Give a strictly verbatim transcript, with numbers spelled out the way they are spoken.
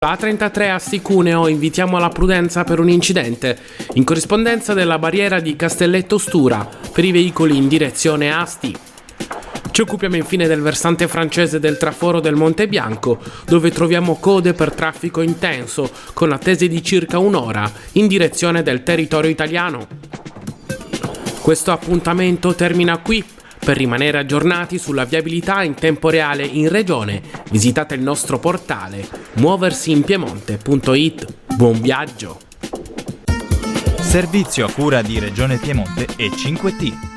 A trentatré Asti Cuneo invitiamo alla prudenza per un incidente in corrispondenza della barriera di Castelletto Stura per i veicoli in direzione Asti. Ci occupiamo infine del versante francese del traforo del Monte Bianco, dove troviamo code per traffico intenso con attese di circa un'ora in direzione del territorio italiano. Questo appuntamento termina qui. Per rimanere aggiornati sulla viabilità in tempo reale in regione, visitate il nostro portale muoversiinpiemonte punto it. Buon viaggio! Servizio a cura di Regione Piemonte e cinque T.